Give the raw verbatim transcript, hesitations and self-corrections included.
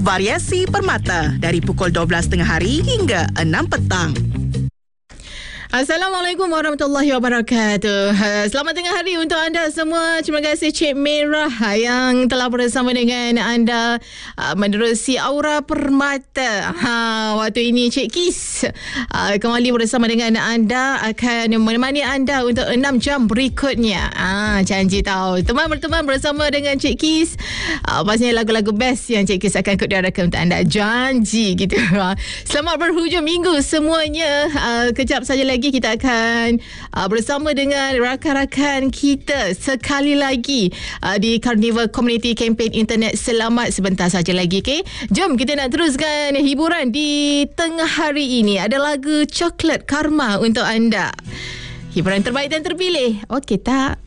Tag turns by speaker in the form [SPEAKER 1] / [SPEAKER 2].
[SPEAKER 1] Variasi Permata dari pukul dua belas tengah hari hingga enam petang.
[SPEAKER 2] Assalamualaikum warahmatullahi wabarakatuh. Selamat tengah hari untuk anda semua. Terima kasih Cik Merah yang telah bersama dengan anda uh, menerusi Aura Permata. Ha, waktu ini Cik Kis uh, kembali bersama dengan anda, akan menemani anda untuk enam jam berikutnya. Ah, janji tahu. Teman-teman bersama dengan Cik Kis, uh, pastinya lagu-lagu best yang Cik Kis akan kurniakan untuk anda. Janji gitu. Selamat berhujung minggu semuanya. Uh, kejap saja lagi kita akan uh, bersama dengan rakan-rakan kita sekali lagi uh, di Carnival Community Campaign Internet. Selamat sebentar saja lagi, okay? Jom kita nak teruskan hiburan di tengah hari ini. Ada lagu Coklat Karma untuk anda. Hiburan terbaik dan terpilih. Okey tak?